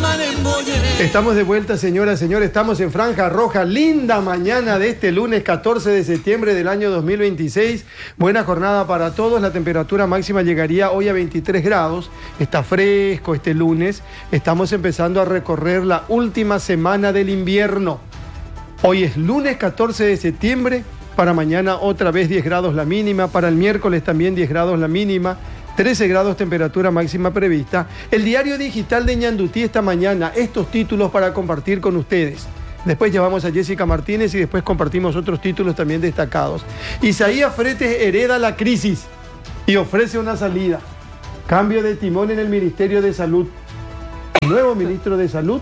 Estamos de vuelta, señoras, señores. Estamos en Franja Roja. Linda mañana de este lunes 14 de septiembre del año 2026. Buena jornada para todos. La temperatura máxima llegaría hoy a 23 grados. Está fresco este lunes. Estamos empezando a recorrer la última semana del invierno. Hoy es lunes 14 de septiembre. Para mañana otra vez 10 grados la mínima. Para el miércoles también 10 grados la mínima. 13 grados temperatura máxima prevista. El diario digital de Ñandutí esta mañana, estos títulos para compartir con ustedes. Después llevamos a Jessica Martínez y después compartimos otros títulos también destacados. Isaías Fretes hereda la crisis y ofrece una salida. Cambio de timón en el Ministerio de Salud. El nuevo ministro de Salud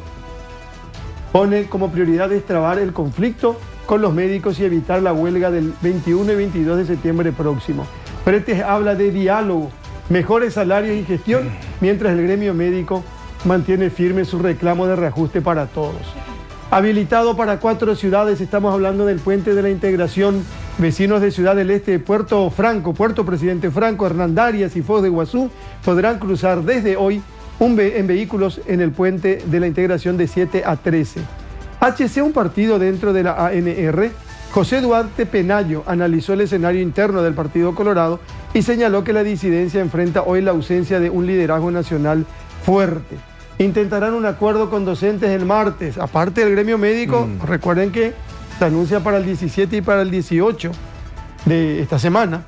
pone como prioridad destrabar el conflicto con los médicos y evitar la huelga del 21 y 22 de septiembre próximo. Fretes habla de diálogo, mejores salarios y gestión, mientras el gremio médico mantiene firme su reclamo de reajuste para todos. Habilitado para 4 ciudades, estamos hablando del Puente de la Integración. Vecinos de Ciudad del Este, Puerto Franco, Puerto Presidente Franco, Hernandarias y Foz de Iguazú podrán cruzar desde hoy en vehículos en el Puente de la Integración de 7 a 13. HC, un partido dentro de la ANR. José Duarte Penayo analizó el escenario interno del Partido Colorado y señaló que la disidencia enfrenta hoy la ausencia de un liderazgo nacional fuerte. Intentarán un acuerdo con docentes el martes. Aparte del gremio médico, recuerden que se anuncia para el 17 y para el 18 de esta semana.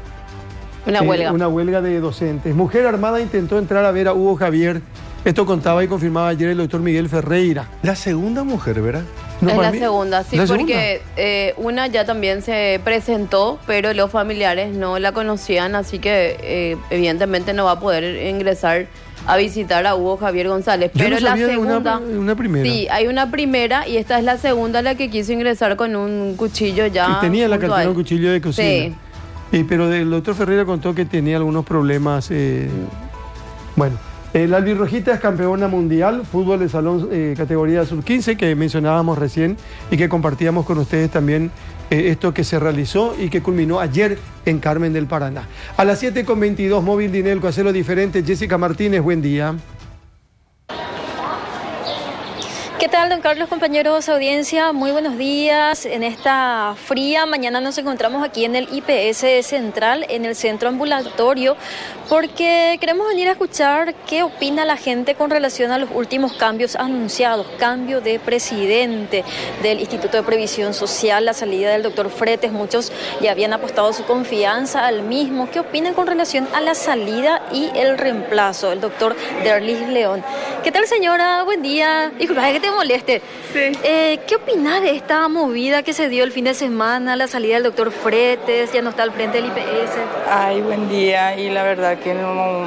Una huelga de docentes. Mujer armada intentó entrar a ver a Hugo Javier. Esto contaba y confirmaba ayer el doctor Miguel Ferreira. La segunda mujer, ¿verdad? No, es la segunda, sí, porque una ya también se presentó, pero los familiares no la conocían, así que evidentemente no va a poder ingresar a visitar a Hugo Javier González. Pero la segunda, una primera. Sí, hay una primera y esta es la segunda, la que quiso ingresar con un cuchillo ya. Y tenía en la cartera un cuchillo de cocina. Sí. Pero el doctor Ferreira contó que tenía algunos problemas. Bueno. La albirrojita es campeona mundial, fútbol de salón categoría sub-15, que mencionábamos recién y que compartíamos con ustedes también esto que se realizó y que culminó ayer en Carmen del Paraná. A las 7:22, Móvil Dinelco, hacerlo diferente. Jessica Martínez, buen día. ¿Qué tal, don Carlos, compañeros, audiencia? Muy buenos días. En esta fría mañana nos encontramos aquí en el IPS Central, en el centro ambulatorio, porque queremos venir a escuchar qué opina la gente con relación a los últimos cambios anunciados. Cambio de presidente del Instituto de Previsión Social, la salida del doctor Fretes. Muchos le habían apostado su confianza al mismo. ¿Qué opinan con relación a la salida y el reemplazo, el doctor Derlis León? ¿Qué tal, señora? Buen día. Disculpa, que te moleste. Sí. ¿Qué opinás de esta movida que se dio el fin de semana, la salida del doctor Fretes, ya no está al frente del IPS? Ay, buen día, y la verdad que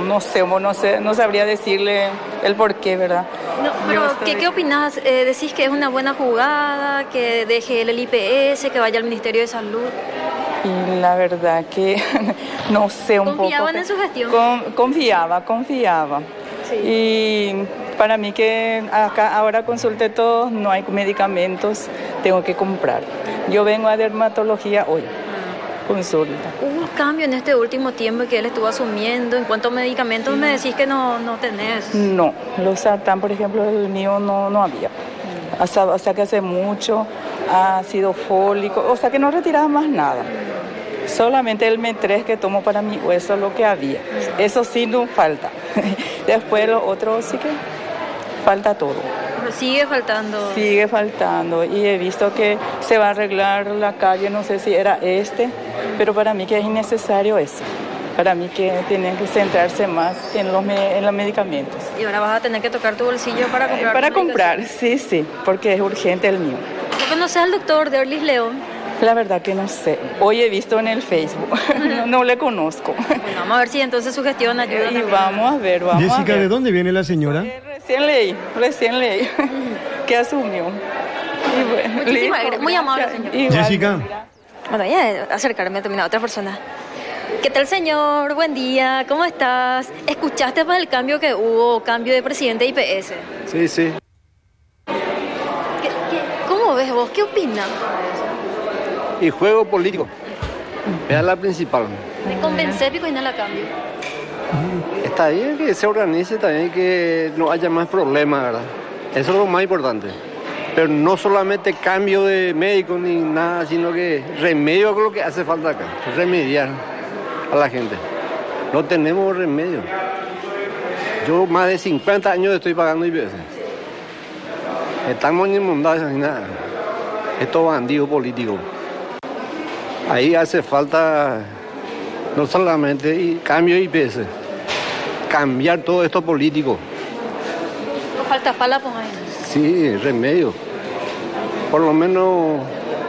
no sabría decirle el por qué, ¿verdad? No, pero ¿qué opinás? ¿Decís que es una buena jugada, que deje el IPS, que vaya al Ministerio de Salud? Y la verdad que no sé un poco. ¿Confiaban en su gestión? Confiaba. Sí. Y para mí que acá ahora consulté todos, no hay medicamentos, tengo que comprar. Yo vengo a dermatología hoy, consulta. ¿Hubo un cambio en este último tiempo que él estuvo asumiendo? En cuanto a medicamentos, me decís que no tenés. No, los sartán, por ejemplo, el mío no había. Hasta que hace mucho, ácido fólico, o sea que no retiraba más nada. Solamente el M3 que tomo para mi hueso es lo que había. Eso sí no falta. Después lo otro sí que falta todo. Pero sigue faltando. Sigue faltando. Y he visto que se va a arreglar la calle, no sé si era pero para mí que es innecesario eso. Para mí que tienen que centrarse más en los medicamentos. Y ahora vas a tener que tocar tu bolsillo para comprar. Para comprar, sí, porque es urgente el mío. ¿Tú conoces al doctor Derlis León? La verdad que no sé. Hoy he visto en el Facebook. no le conozco. Bueno, vamos a ver si entonces su gestión ayuda. Y vamos a ver. Jessica, ¿de dónde viene la señora? Recién leí. ¿Qué asumió? Y bueno, muchísimas gracias. Muy amable, señor. Jessica. Bueno, voy a acercarme también a otra persona. ¿Qué tal, señor? Buen día. ¿Cómo estás? ¿Escuchaste para el cambio que hubo, cambio de presidente de IPS? Sí. ¿Cómo ves vos? ¿Qué opinas? Y juego político. Era la principal. ¿Me convence pico y no la cambio? Está bien que se organice también, que no haya más problemas, ¿verdad? Eso es lo más importante. Pero no solamente cambio de médico ni nada, sino que remedio es lo que hace falta acá. Remediar a la gente. No tenemos remedio. Yo más de 50 años estoy pagando IPS. Estamos inmundados ni nada. Estos bandidos políticos. Ahí hace falta no solamente cambio de IPS, cambiar todo esto político. No falta pala, pues ahí. Sí, remedio. Por lo menos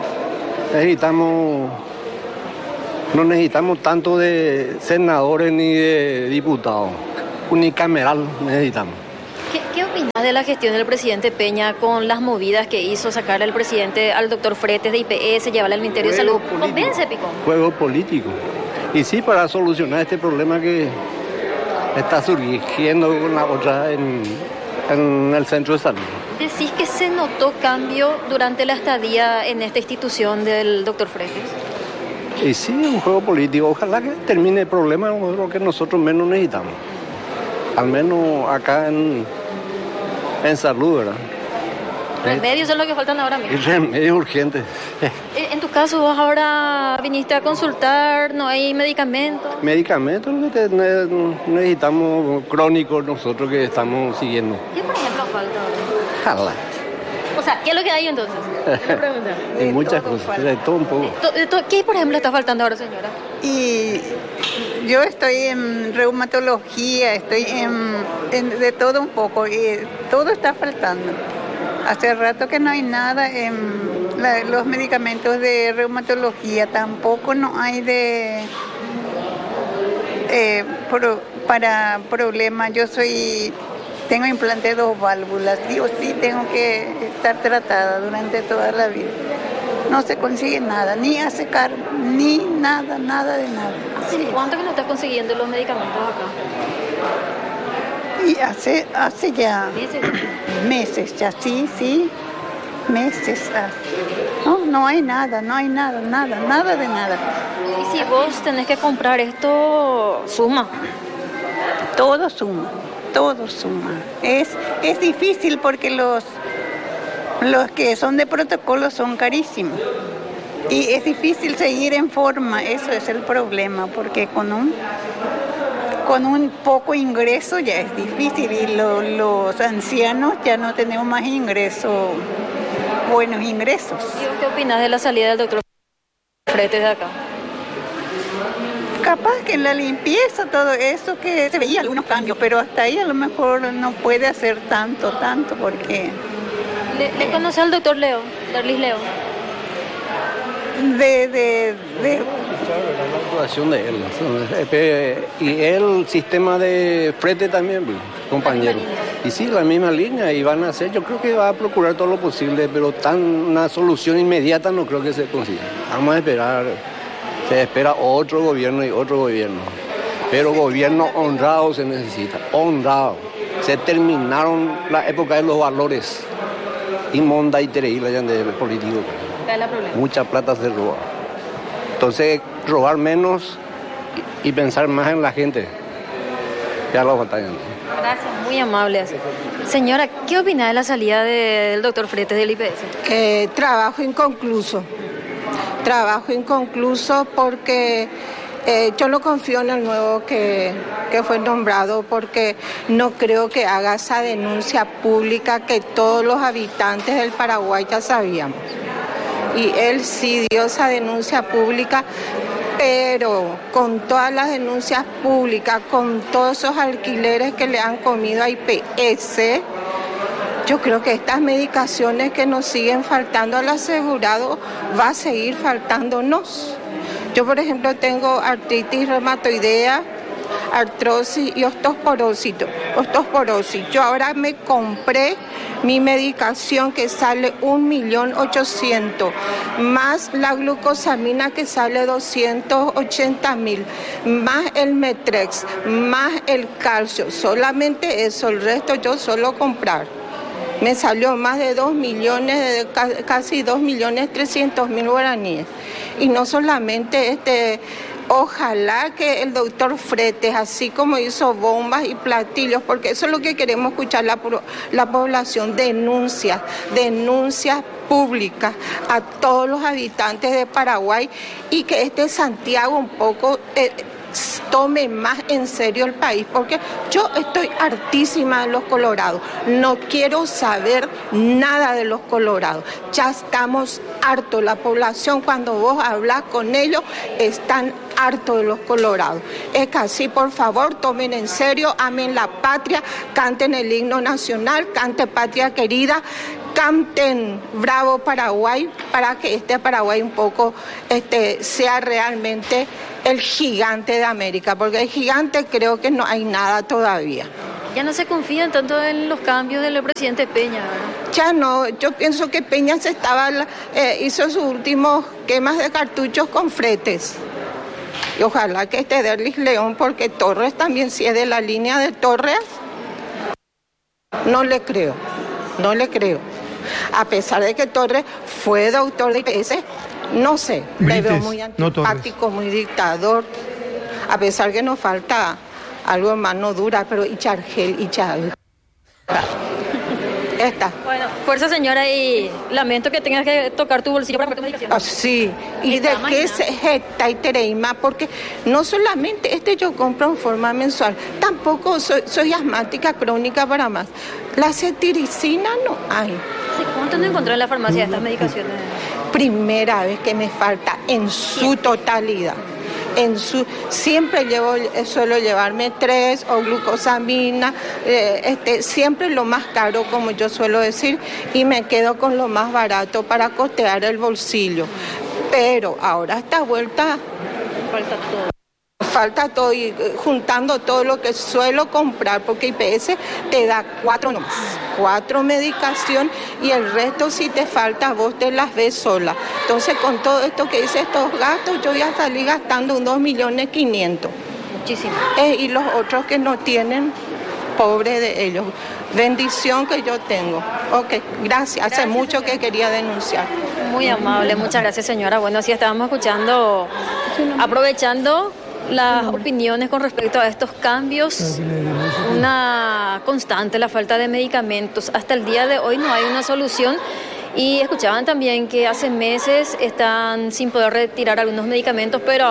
no necesitamos tanto de senadores ni de diputados. Unicameral necesitamos. ¿Qué opinas de la gestión del presidente Peña con las movidas que hizo sacar al presidente, al doctor Fretes de IPS, llevarle al Ministerio de Salud? ¿Convence, Picón? Juego político. Y sí, para solucionar este problema que está surgiendo con la otra en el centro de salud. ¿Decís que se notó cambio durante la estadía en esta institución del doctor Fretes? Y sí, es un juego político. Ojalá que termine el problema, lo que nosotros menos necesitamos. Al menos acá en salud, ¿verdad? Remedios son lo que faltan ahora mismo. Y remedios urgentes. En tu caso, vos ahora viniste a consultar, no hay medicamentos. Medicamentos, lo que necesitamos crónicos nosotros que estamos siguiendo. ¿Qué, por ejemplo, falta ahora? Ojalá. O sea, ¿qué es lo que hay entonces? Hay muchas cosas, de todo un poco. ¿Qué, por ejemplo, está faltando ahora, señora? Y yo estoy en reumatología, estoy de todo un poco y todo está faltando. Hace rato que no hay nada en los medicamentos de reumatología, tampoco no hay para problemas. Tengo implante de 2 válvulas, sí o sí tengo que estar tratada durante toda la vida. No se consigue nada, ni a secar, ni nada de nada. ¿Hace cuánto que no estás consiguiendo los medicamentos acá? Y hace ya meses ya, sí, meses. No hay nada de nada. Y si vos tenés que comprar esto, suma. Todo suma. Es difícil porque los que son de protocolo son carísimos. Y es difícil seguir en forma, eso es el problema, porque con un poco ingreso ya es difícil y los ancianos ya no tenemos más buenos ingresos. ¿Y qué opinas de la salida del doctor Fretes de acá? Capaz que en la limpieza, todo eso, que se veía algunos cambios, pero hasta ahí a lo mejor no puede hacer tanto, porque... ¿Le conoce al doctor Leo, Darlis Leo? De la actuación de él. Y el sistema de Fretes también, compañero. Y sí, la misma línea, y van a hacer, yo creo que va a procurar todo lo posible, pero una solución inmediata no creo que se consiga. Vamos a esperar, se espera otro gobierno y otro gobierno. Pero gobierno honrado se necesita, honrado. Se terminaron la época de los valores. Inmonda y terrible ya de político. Mucha plata se roba. Entonces, robar menos y pensar más en la gente. Ya lo batallan. Gracias, muy amable. Señora, ¿qué opina de la salida del doctor Fretes del IPS? Trabajo inconcluso porque yo no confío en el nuevo que fue nombrado, porque no creo que haga esa denuncia pública que todos los habitantes del Paraguay ya sabíamos. Y él sí dio esa denuncia pública, pero con todas las denuncias públicas, con todos esos alquileres que le han comido a IPS, yo creo que estas medicaciones que nos siguen faltando al asegurado va a seguir faltándonos. Yo, por ejemplo, tengo artritis reumatoidea, artrosis y osteoporosis. Yo ahora me compré mi medicación que sale 1.800.000, más la glucosamina que sale 280.000, más el Metrex, más el calcio. Solamente eso, el resto yo solo comprar. Me salió más de 2 millones, casi 2.300.000 guaraníes. Y no solamente Ojalá que el doctor Fretes, así como hizo bombas y platillos, porque eso es lo que queremos escuchar la población, denuncias públicas a todos los habitantes de Paraguay, y que Santiago un poco tome más en serio el país, porque yo estoy hartísima de los colorados, no quiero saber nada de los colorados, ya estamos hartos, la población cuando vos hablas con ellos están hartos de los colorados. Es que así, por favor, tomen en serio, amen la patria, canten el himno nacional, cante Patria Querida, canten Bravo Paraguay, para que Paraguay un poco sea realmente el gigante de América, porque el gigante creo que no hay nada todavía. Ya no se confían tanto en los cambios del presidente Peña, ¿verdad? Ya no, yo pienso que Peña hizo sus últimos quemas de cartuchos con Fretes. Y ojalá que Derlis León, porque Torres también, si es de la línea de Torres, no le creo. A pesar de que Torres fue doctor de IPS, no sé, le veo muy antipático, muy dictador, a pesar que nos falta algo en mano dura, pero Ichargel. Esta. Bueno, fuerza señora, y lamento que tengas que tocar tu bolsillo para comprar tu medicación. Sí, y de qué se jeta y tereima, porque no solamente yo compro en forma mensual, tampoco soy asmática crónica para más. La cetiricina no hay. ¿Cuánto no encontró en la farmacia estas medicaciones? Primera vez que me falta en su totalidad. Siempre suelo llevarme 3 o glucosamina, siempre lo más caro, como yo suelo decir, y me quedo con lo más barato para costear el bolsillo. Pero ahora esta vuelta falta todo, y juntando todo lo que suelo comprar, porque IPS te da 4 nomás, 4 medicación, y el resto si te falta vos te las ves sola. Entonces con todo esto que hice, estos gastos, yo voy a salir gastando unos 2.500.000. Muchísimo. Y los otros que no tienen, pobre de ellos. Bendición que yo tengo. Ok, gracias. Hace mucho que quería denunciar. Muy amable, muchas gracias señora. Bueno, sí, estábamos escuchando, aprovechando las opiniones con respecto a estos cambios. Una constante, la falta de medicamentos. Hasta el día de hoy no hay una solución. Y escuchaban también que hace meses están sin poder retirar algunos medicamentos, pero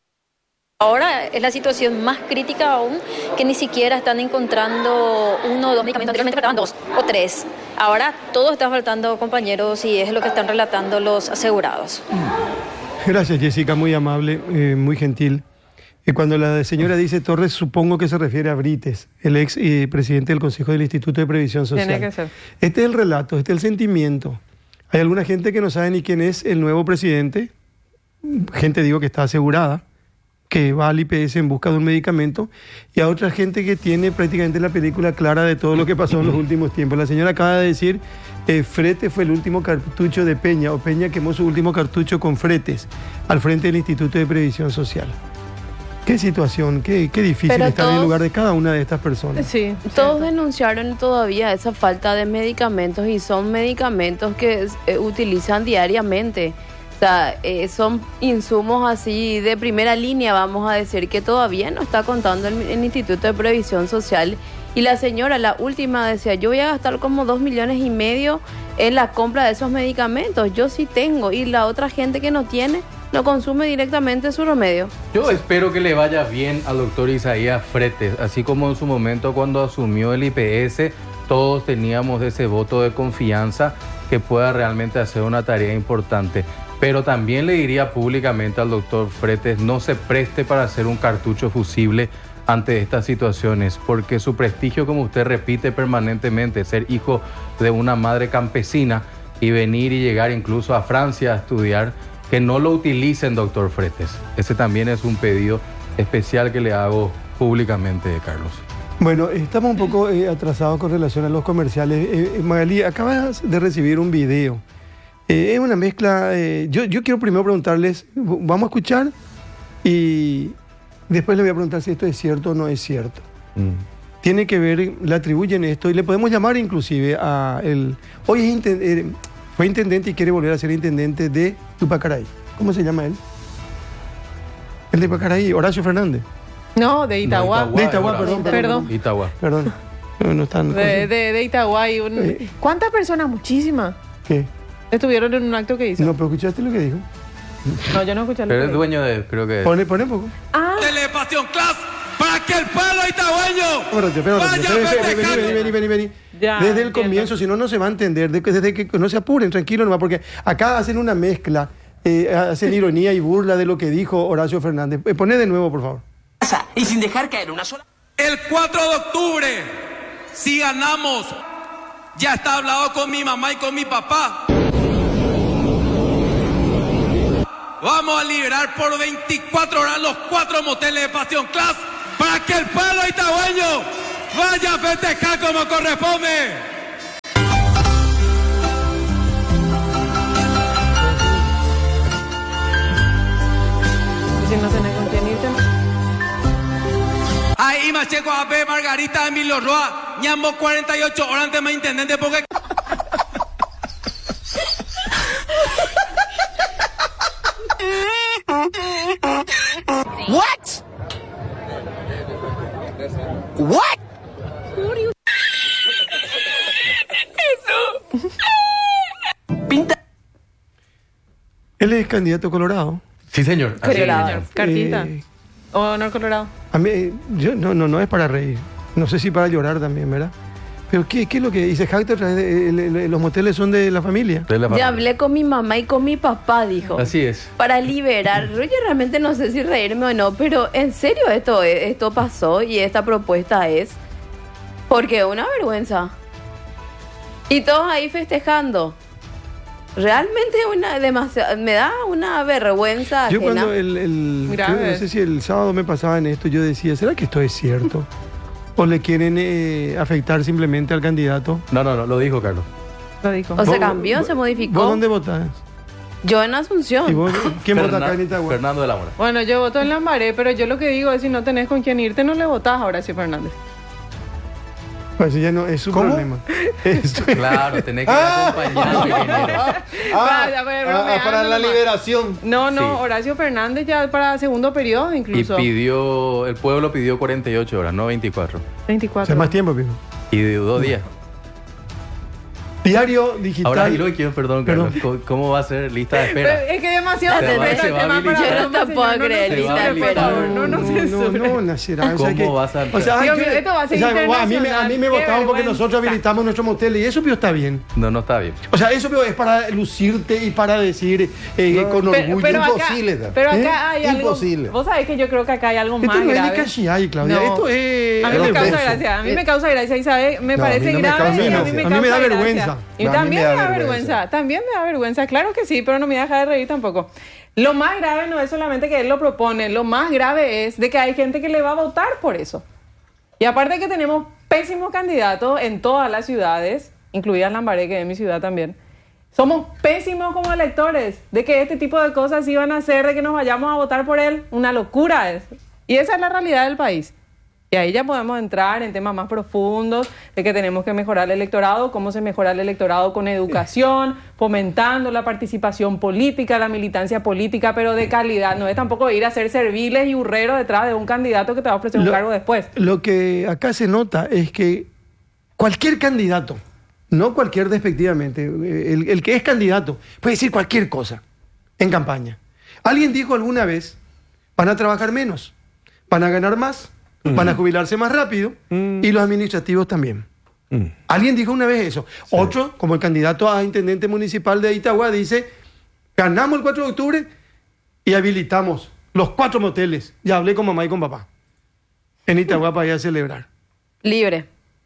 ahora es la situación más crítica aún, que ni siquiera están encontrando 1 o 2 medicamentos. Anteriormente faltaban 2 o 3. Ahora todo está faltando, compañeros, y es lo que están relatando los asegurados. Gracias, Jessica, muy amable, muy gentil. Cuando la señora dice Torres, supongo que se refiere a Brites, el ex presidente del Consejo del Instituto de Previsión Social. Tiene que ser. Este es el relato, este es el sentimiento. Hay alguna gente que no sabe ni quién es el nuevo presidente, gente, digo, que está asegurada, que va al IPS en busca de un medicamento, y a otra gente que tiene prácticamente la película clara de todo lo que pasó en los últimos tiempos. La señora acaba de decir, Fretes fue el último cartucho de Peña, o Peña quemó su último cartucho con Fretes, al frente del Instituto de Previsión Social. Qué situación, qué difícil estar en el lugar de cada una de estas personas. Sí, todos denunciaron todavía esa falta de medicamentos, y son medicamentos que utilizan diariamente. O sea, son insumos así de primera línea, vamos a decir, que todavía no está contando el Instituto de Previsión Social. Y la señora, la última, decía, yo voy a gastar como 2,5 millones en la compra de esos medicamentos. Yo sí tengo, y la otra gente que no tiene, no consume directamente su remedio. Yo espero que le vaya bien al doctor Isaías Fretes, así como en su momento cuando asumió el IPS, todos teníamos ese voto de confianza que pueda realmente hacer una tarea importante. Pero también le diría públicamente al doctor Fretes, no se preste para hacer un cartucho fusible ante estas situaciones, porque su prestigio, como usted repite permanentemente, ser hijo de una madre campesina y venir y llegar incluso a Francia a estudiar, que no lo utilicen, doctor Fretes. Ese también es un pedido especial que le hago públicamente, Carlos. Bueno, estamos un poco atrasados con relación a los comerciales. Magalí, acabas de recibir un video. Es una mezcla. Yo quiero primero preguntarles, vamos a escuchar y después le voy a preguntar si esto es cierto o no es cierto. Tiene que ver, le atribuyen esto y le podemos llamar inclusive a el... Hoy fue intendente y quiere volver a ser intendente de Tupacaray. ¿Cómo se llama él? El de Pacaraí, Horacio Fernández. No, de Itagua. De Itagua, perdón. Itagua. Perdón. No están. De Itagua hay un... ¿Cuántas personas? Muchísimas. ¿Qué? Estuvieron en un acto que hizo. No, pero ¿escuchaste lo que dijo? No, yo no escuché lo Pero que es dijo. dueño de, creo que... Pone poco. Ah, Pasión Class para que el pueblo itagüeño Vení. Ya, Desde el entiendo. comienzo, si no, no se va a entender. Desde que no se apuren, tranquilo nomás, porque acá hacen una mezcla, hacen ironía y burla de lo que dijo Horacio Fernández. Poné de nuevo, por favor. y sin dejar caer una sola. El 4 de octubre, si ganamos, ya está hablado con mi mamá y con mi papá. Vamos a liberar por 24 horas los 4 moteles de Pasión Class para que el pueblo itagüeño vaya a festejar como corresponde. ¿y si no tenés con quién irte? Ahí Macheco AP, Margarita, Emilio Roa, Ñambo 48 horas antes de intendente porque... What? What? Pinta. Él es candidato colorado. Sí, señor. Así Colorado. es. Cartita. ¿O no Colorado? A mí, no es para reír. No sé si para llorar también, ¿verdad? Pero ¿qué es lo que dice Jacta otra vez? Los moteles son de la familia. De la Ya familia. hablé con mi mamá y con mi papá, dijo. Así es. Para liberar. Yo realmente no sé si reírme o no, pero en serio esto pasó y esta propuesta es porque es una vergüenza. Y todos ahí festejando. Realmente me da una vergüenza Yo ajena. cuando Mira, creo, no sé si el sábado me pasaba en esto, yo decía, ¿será que esto es cierto? ¿O le quieren afectar simplemente al candidato? No, lo dijo Carlos. Lo dijo. O se ¿Vos- cambió, vos- se modificó. ¿Vos dónde votás? Yo en Asunción. ¿Y vos quién vota acá en Itagüí? Fernando de la Mora. Bueno, yo voto en Lambaré, pero yo lo que digo es si no tenés con quién irte, no le votás a Horacio Fernández. Pues ya no es su ¿Cómo? problema. Esto es- Claro, tenés que ir acompañado, ingeniero. Vaya, pues, bromeando para la nomás. liberación. No, Sí. Horacio Fernández ya para segundo periodo Y incluso. el pueblo pidió 48 horas, no 24. 24. Hace más tiempo, Pico. Y de 2 días. Diario digital. Ahora, y lo que quiero, perdón, Carlos, ¿cómo va a ser lista de Pero espera? es que demasiado Se va- respeto se al va a tema para habilitar. broma, Yo no te puedo señor, creer, Se va a censure, por habilitar. favor, no censure. No, Nacerá. ¿Cómo vas a O sea, Dios yo- mío, esto va a ser a mí me internacional. votaron Qué porque nosotros vergüenza. habilitamos nuestro motel y eso, pero está bien. No está bien. O sea, eso pero es para lucirte y para decir con orgullo. Pero acá, Imposible, Dan. pero acá hay algo. Imposible. Vos sabés que yo creo que acá hay algo Esto más no es de grave. Cachiay, Claudia. No. Esto es. A mí me Pero causa beso. gracia, a mí me causa gracia y ¿sabes? Me No, parece a mí no me grave causa y a mí gracia. me A causa mí me da gracia. vergüenza. Y No, a mí también me me da da vergüenza. vergüenza, también me da vergüenza, claro que sí, pero no me deja de reír tampoco. Lo más grave no es solamente que él lo propone, lo más grave es de que hay gente que le va a votar por eso. Y aparte que tenemos pésimos candidatos en todas las ciudades, incluida Lambaré, que es mi ciudad también. Somos pésimos como electores de que este tipo de cosas iban a hacer, de que nos vayamos a votar por él. Una locura es. Y esa es la realidad del país. Y ahí ya podemos entrar en temas más profundos de que tenemos que mejorar el electorado, cómo se mejora el electorado con educación, fomentando la participación política, la militancia política, pero de calidad. No es tampoco ir a ser serviles y burreros detrás de un candidato que te va a ofrecer un cargo después. Lo que acá se nota es que cualquier candidato, no cualquier despectivamente, el que es candidato puede decir cualquier cosa en campaña. Alguien dijo alguna vez, van a trabajar menos, van a ganar más, van a jubilarse más rápido y los administrativos también. Alguien dijo una vez eso. Otro, como el candidato a intendente municipal de Itagua, dice, ganamos el 4 de octubre y habilitamos los 4 moteles. Ya hablé con mamá y con papá en Itagua para ir a celebrar. Libre.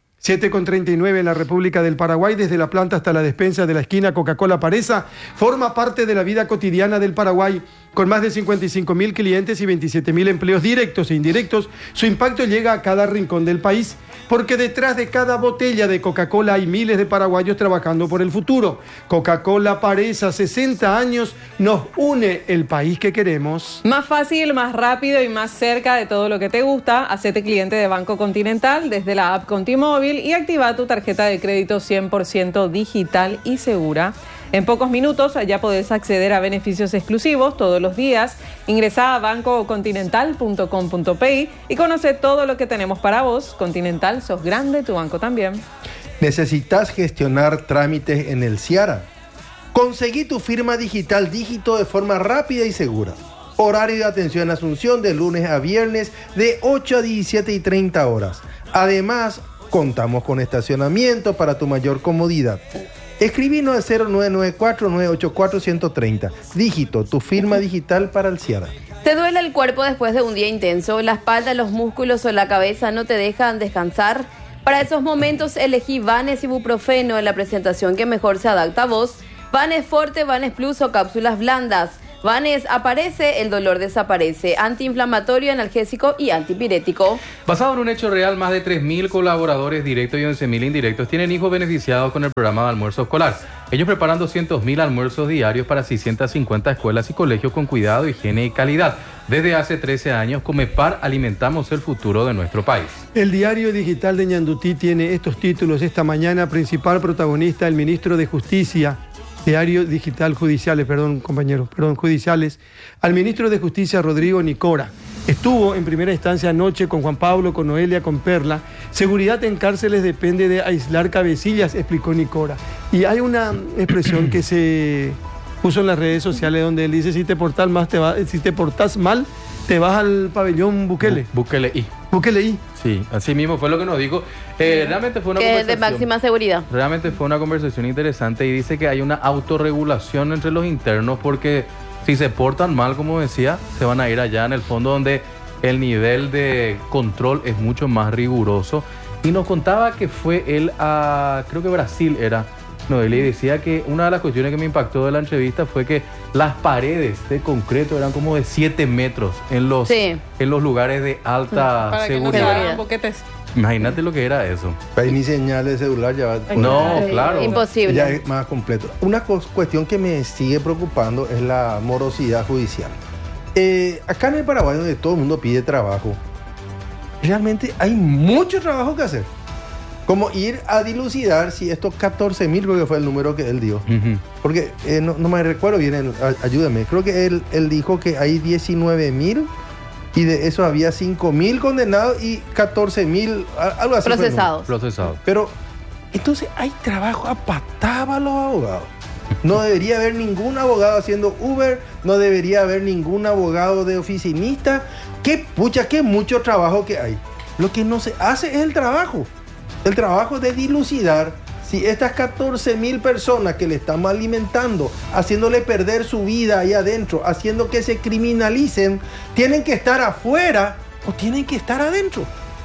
7,39 en la República del Paraguay, desde la planta hasta la despensa de la esquina Coca-Cola Paresa, forma parte de la vida cotidiana del Paraguay. Con más de 55.000 clientes y 27.000 empleos directos e indirectos, su impacto llega a cada rincón del país, porque detrás de cada botella de Coca-Cola hay miles de paraguayos trabajando por el futuro. Coca-Cola Paresa, 60 años, nos une el país que queremos. Más fácil, más rápido y más cerca de todo lo que te gusta. Hacete cliente de Banco Continental desde la app Contimóvil y activa tu tarjeta de crédito 100% digital y segura. En pocos minutos ya podés acceder a beneficios exclusivos todos los días. Ingresá a bancocontinental.com.pi y conoce todo lo que tenemos para vos. Continental, sos grande, tu banco también. ¿Necesitas gestionar trámites en el Ciara? Conseguí tu firma digital dígito de forma rápida y segura. Horario de atención en Asunción de lunes a viernes de 8 a 17:30 horas. Además, contamos con estacionamiento para tu mayor comodidad. Escribinos al 0994-984-130. Dígito, tu firma digital para el Ciara. ¿Te duele el cuerpo después de un día intenso? ¿La espalda, los músculos o la cabeza no te dejan descansar? Para esos momentos elegí Vanes Ibuprofeno en la presentación que mejor se adapta a vos. Vanes Forte, Vanes Plus o cápsulas blandas. Vanes aparece, el dolor desaparece. Antiinflamatorio, analgésico y antipirético. Basado en un hecho real, más de 3.000 colaboradores directos y 11.000 indirectos tienen hijos beneficiados con el programa de almuerzo escolar. Ellos preparan 200.000 almuerzos diarios para 650 escuelas y colegios con cuidado, higiene y calidad. Desde hace 13 años, Comepar alimentamos el futuro de nuestro país. El diario digital de Ñandutí tiene estos títulos esta mañana. Principal protagonista, el ministro de Justicia. Diario digital judiciales, judiciales. Al ministro de Justicia, Rodrigo Nicora. Estuvo en primera instancia anoche con Juan Pablo, con Noelia, con Perla. Seguridad en cárceles depende de aislar cabecillas, explicó Nicora. Y hay una expresión que se puso en las redes sociales donde él dice, si te portas mal, te vas al pabellón Bukele. Bukele I. Sí, así mismo fue lo que nos dijo. Realmente fue una conversación de máxima seguridad. Realmente fue una conversación interesante y dice que hay una autorregulación entre los internos porque si se portan mal, como decía, se van a ir allá en el fondo donde el nivel de control es mucho más riguroso. Y nos contaba que fue él a, creo que Brasil era, Noelia, y decía que una de las cuestiones que me impactó de la entrevista fue que las paredes de concreto eran como de 7 metros en los lugares de alta para seguridad. Que no se hagan boquetes. Imagínate lo que era eso. Ahí ni señales de celular ya va. No, claro. Imposible. Ya es más completo. Una cuestión que me sigue preocupando es la morosidad judicial. Acá en el Paraguay, donde todo el mundo pide trabajo, realmente hay mucho trabajo que hacer. Como ir a dilucidar si estos 14.000, creo que fue el número que él dio. Uh-huh. Porque no me recuerdo bien, ayúdame. Creo que él dijo que hay 19.000 y de eso había 5.000 condenados y 14.000, algo así. Procesados. Pero entonces hay trabajo a patada a los abogados. No debería haber ningún abogado haciendo Uber, no debería haber ningún abogado de oficinista. Qué mucho trabajo que hay. Lo que no se hace es el trabajo de dilucidar si estas 14.000 personas que le estamos alimentando, haciéndole perder su vida ahí adentro, haciendo que se criminalicen, tienen que estar afuera o tienen que estar adentro.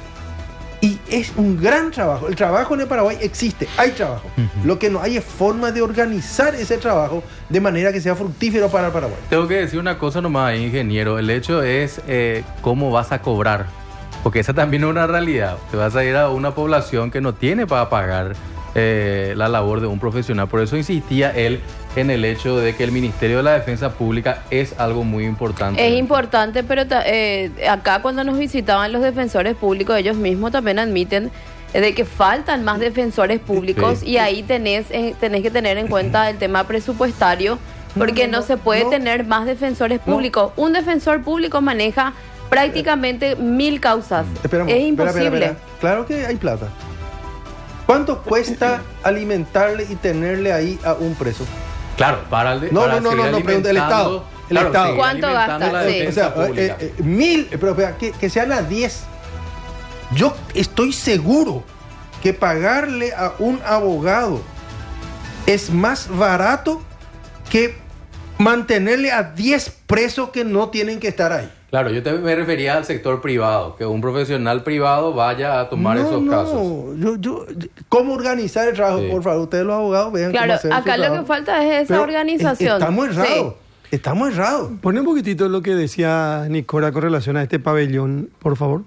Y es un gran trabajo. El trabajo en el Paraguay existe, hay trabajo. Uh-huh. Lo que no hay es forma de organizar ese trabajo de manera que sea fructífero para el Paraguay. Tengo que decir una cosa nomás, ingeniero. El hecho es cómo vas a cobrar. Porque esa también es una realidad. Te vas a ir a una población que no tiene para pagar la labor de un profesional. Por eso insistía él en el hecho de que el Ministerio de la Defensa Pública es algo muy importante. Es importante, pero acá cuando nos visitaban los defensores públicos, ellos mismos también admiten de que faltan más defensores públicos, sí. Y ahí tenés que tener en cuenta el tema presupuestario, porque no se puede tener más defensores públicos. Un defensor público maneja prácticamente 1.000 causas. Es imposible. Espera. Claro que hay plata. ¿Cuánto cuesta alimentarle y tenerle ahí a un preso? Claro, para el pregunta el Estado. El Estado. ¿Cuánto gasta? O sea, 1.000, pero espera, que sean a 10. Yo estoy seguro que pagarle a un abogado es más barato que mantenerle a 10 presos que no tienen que estar ahí. Claro, yo me refería al sector privado, que un profesional privado vaya a tomar esos casos. ¿Cómo organizar el trabajo? Sí. Por favor, ustedes los abogados vean cómo hacer acá su lo trabajo. Que falta es esa organización. Estamos errados. Pone un poquitito lo que decía Nicora con relación a este pabellón, por favor.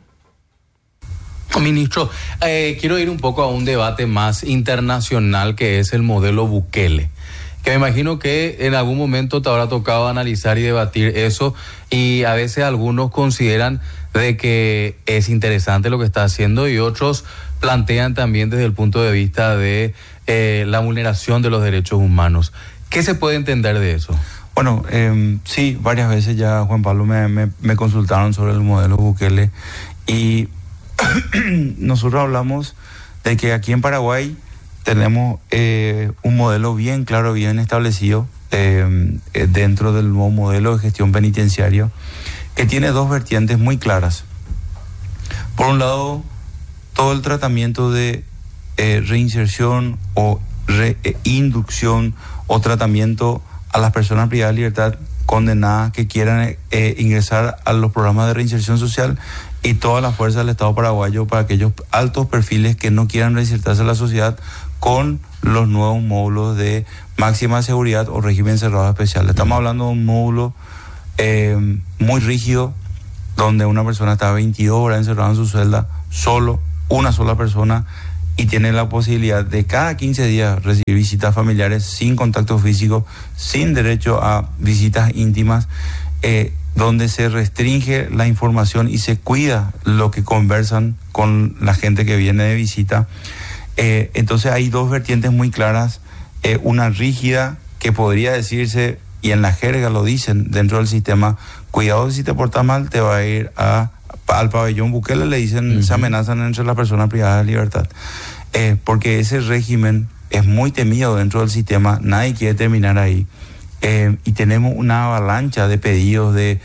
Ministro, quiero ir un poco a un debate más internacional que es el modelo Bukele. Que me imagino que en algún momento te habrá tocado analizar y debatir eso, y a veces algunos consideran de que es interesante lo que está haciendo y otros plantean también desde el punto de vista de la vulneración de los derechos humanos. ¿Qué se puede entender de eso? Bueno, sí, varias veces ya, Juan Pablo, me consultaron sobre el modelo Bukele y nosotros hablamos de que aquí en Paraguay tenemos un modelo bien claro, bien establecido dentro del nuevo modelo de gestión penitenciario, que tiene dos vertientes muy claras. Por un lado, todo el tratamiento de reinserción o inducción o tratamiento a las personas privadas de libertad condenadas que quieran ingresar a los programas de reinserción social, y toda la fuerza del Estado paraguayo para aquellos altos perfiles que no quieran reinsertarse a la sociedad con los nuevos módulos de máxima seguridad o régimen cerrado especial. Estamos hablando de un módulo muy rígido, donde una persona está 22 horas encerrada en su celda, solo, una sola persona, y tiene la posibilidad de cada 15 días recibir visitas familiares sin contacto físico, sin derecho a visitas íntimas, donde se restringe la información y se cuida lo que conversan con la gente que viene de visita. Entonces hay dos vertientes muy claras, una rígida que podría decirse, y en la jerga lo dicen dentro del sistema, cuidado, si te portas mal te va a ir al pabellón Bukele, le dicen, se amenazan entre las personas privadas de libertad, porque ese régimen es muy temido dentro del sistema, nadie quiere terminar ahí, y tenemos una avalancha de pedidos de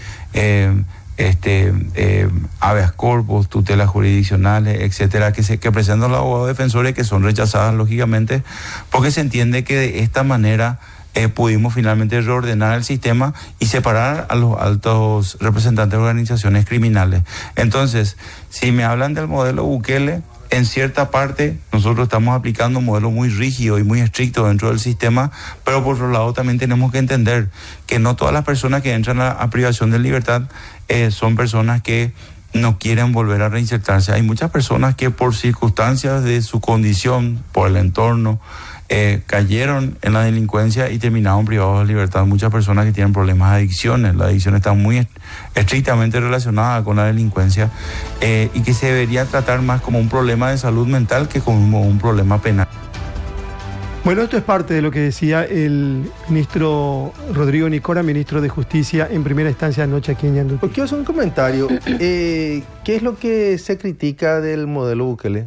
habeas corpus, tutelas jurisdiccionales, etcétera, que presentan los abogados defensores, que son rechazadas lógicamente, porque se entiende que de esta manera pudimos finalmente reordenar el sistema y separar a los altos representantes de organizaciones criminales. Entonces, si me hablan del modelo Bukele, en cierta parte nosotros estamos aplicando un modelo muy rígido y muy estricto dentro del sistema, pero por otro lado también tenemos que entender que no todas las personas que entran a privación de libertad son personas que no quieren volver a reinsertarse. Hay muchas personas que por circunstancias de su condición, por el entorno, cayeron en la delincuencia y terminaron privados de libertad. Muchas personas que tienen problemas de adicciones. La adicción está muy estrictamente relacionada con la delincuencia, y que se debería tratar más como un problema de salud mental que como un problema penal. Bueno, esto es parte de lo que decía el ministro Rodrigo Nicora, ministro de Justicia en primera instancia anoche aquí en Ñandutí. Quiero hacer un comentario. ¿Qué es lo que se critica del modelo Bukele?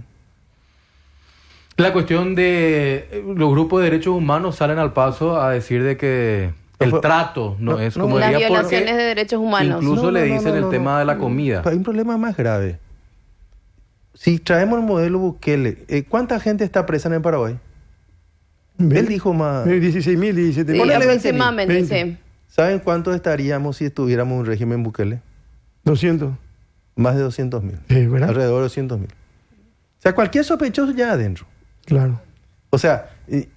La cuestión de los grupos de derechos humanos salen al paso a decir de que el trato no es como las debería, violaciones de derechos humanos. Incluso le dicen el tema de la comida. Hay un problema más grave. Si traemos el modelo Bukele, ¿cuánta gente está presa en el Paraguay? Él dijo más... 16.000, 17.000. Sí, aproximadamente, sí. ¿Saben cuántos estaríamos si estuviéramos en un régimen Bukele? 200. Más de 200.000. Sí, ¿verdad? Alrededor de 200.000. O sea, cualquier sospechoso ya adentro. Claro. O sea,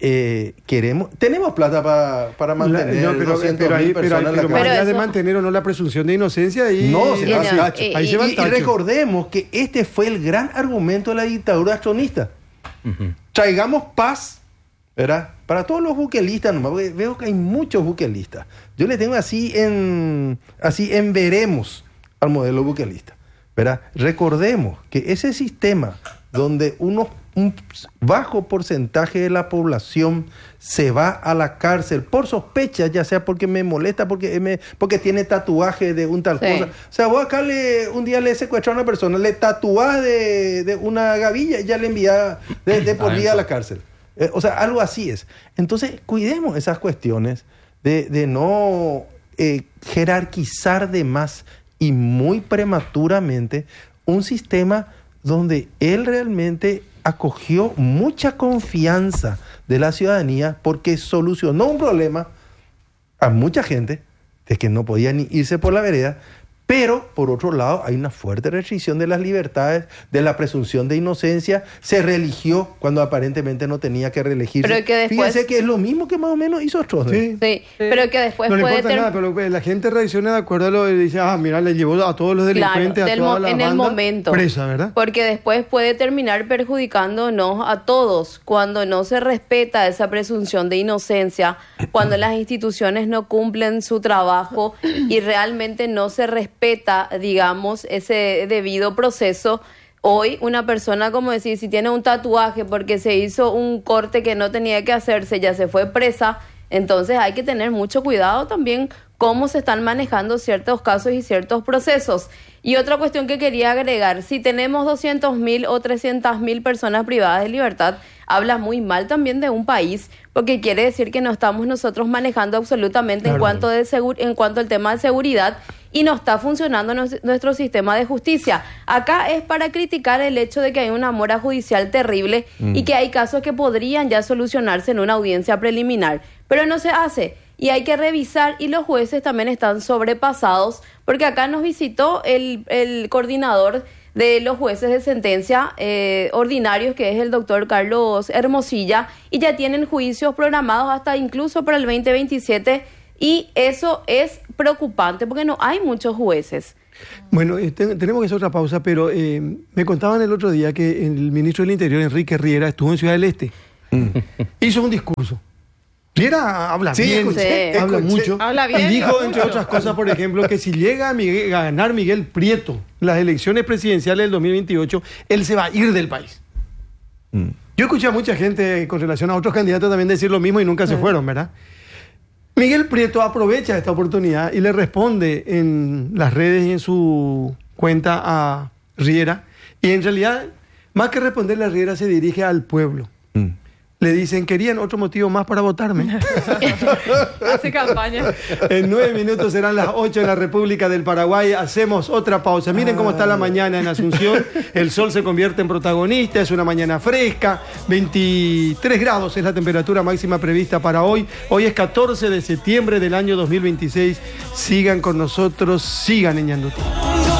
tenemos plata para mantener 200.000 personas en la más allá de mantener o no la presunción de inocencia y no, se va al tacho. Ahí se va al tacho. Y recordemos que este fue el gran argumento de la dictadura astronista. Traigamos paz, ¿verdad? Para todos los bukelistas, nomás, veo que hay muchos bukelistas. Yo le tengo así en veremos al modelo bukelista, ¿verdad? Recordemos que ese sistema donde un bajo porcentaje de la población se va a la cárcel por sospecha, ya sea porque me molesta, porque tiene tatuaje de un tal cosa. O sea, vos acá un día le secuestraron a una persona, le tatuás de una gavilla y ya le envía de por vida a la cárcel. O sea, algo así es. Entonces, cuidemos esas cuestiones de no jerarquizar de más y muy prematuramente un sistema donde él realmente acogió mucha confianza de la ciudadanía porque solucionó un problema a mucha gente de que no podía ni irse por la vereda, pero por otro lado hay una fuerte restricción de las libertades, de la presunción de inocencia. Se reeligió cuando aparentemente no tenía que reelegirse. Pero que después... Fíjense que es lo mismo que más o menos hizo Stroessner. Sí, pero que después no le importa nada, pero la gente reacciona de acuerdo a lo que dice, mira, le llevó a todos los delincuentes, a toda la banda el momento presa, ¿verdad? Porque después puede terminar perjudicándonos a todos cuando no se respeta esa presunción de inocencia, cuando las instituciones no cumplen su trabajo y realmente no se respeta, digamos, ese debido proceso. Hoy una persona, como decir, si tiene un tatuaje porque se hizo un corte que no tenía que hacerse, ya se fue presa, entonces hay que tener mucho cuidado también cómo se están manejando ciertos casos y ciertos procesos. Y otra cuestión que quería agregar, si tenemos 200.000 o 300.000 personas privadas de libertad, habla muy mal también de un país, porque quiere decir que no estamos nosotros manejando absolutamente en cuanto al tema de seguridad y no está funcionando nuestro sistema de justicia. Acá es para criticar el hecho de que hay una mora judicial terrible y que hay casos que podrían ya solucionarse en una audiencia preliminar, pero no se hace. Y hay que revisar, y los jueces también están sobrepasados, porque acá nos visitó el coordinador de los jueces de sentencia ordinarios, que es el doctor Carlos Hermosilla, y ya tienen juicios programados hasta incluso para el 2027, y eso es preocupante, porque no hay muchos jueces. Bueno, tenemos que hacer otra pausa, pero me contaban el otro día que el ministro del Interior, Enrique Riera, estuvo en Ciudad del Este. Hizo un discurso. Riera habla bien, habla mucho. Habla bien. Y dijo, entre otras cosas, por ejemplo, que si llega a ganar Miguel Prieto las elecciones presidenciales del 2028, él se va a ir del país. Yo escuché a mucha gente con relación a otros candidatos también decir lo mismo y nunca se fueron, ¿verdad? Miguel Prieto aprovecha esta oportunidad y le responde en las redes y en su cuenta a Riera. Y en realidad, más que responderle a Riera, se dirige al pueblo. Le dicen, querían otro motivo más para votarme. Hace campaña. En 9 minutos serán las 8 en la República del Paraguay. Hacemos otra pausa. Miren cómo está la mañana en Asunción. El sol se convierte en protagonista. Es una mañana fresca. 23 grados es la temperatura máxima prevista para hoy. Hoy es 14 de septiembre del año 2026. Sigan con nosotros. Sigan en Ñandutí.